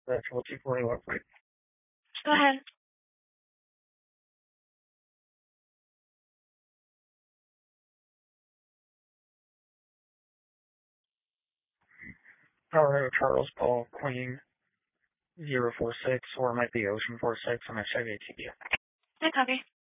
That's what 240 looks like. Go ahead. Colorado Charles Paul Queen 046, or it might be Ocean 46. I'm going to check ATV. I copy.